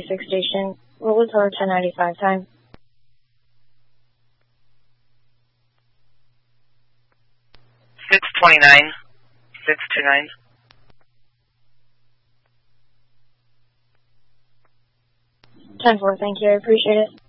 6 station. What was her 1095 time? 6:29. 6:29. 10-4, thank you. I appreciate it.